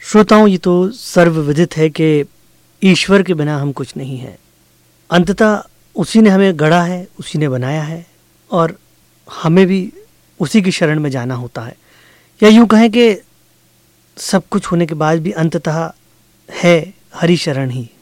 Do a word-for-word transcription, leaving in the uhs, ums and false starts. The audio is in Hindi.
श्रोताओं, ये तो सर्वविदित है कि ईश्वर के बिना हम कुछ नहीं हैं। अंततः उसी ने हमें गढ़ा है, उसी ने बनाया है और हमें भी उसी की शरण में जाना होता है। या यूँ कहें कि सब कुछ होने के बाद भी अंततः है हरि शरण ही।